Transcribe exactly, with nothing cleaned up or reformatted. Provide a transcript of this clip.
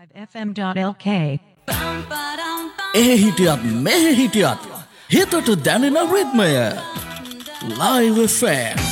F M dot L K. ඒ හිටියත් මෙහෙ හිටියත් හිතට දැනෙන රිද්මය Live F M